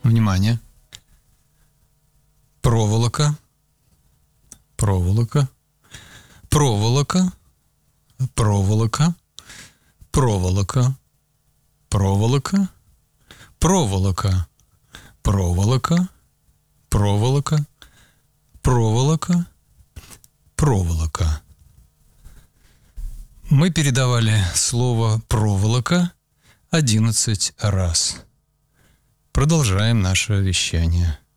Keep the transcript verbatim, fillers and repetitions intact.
Внимание. Проволока. Проволока. Проволока. Проволока. Проволока. Проволока. Проволока. Проволока. Проволока. Проволока. Проволока. Мы передавали слово «проволока» одиннадцать раз. Продолжаем наше вещание.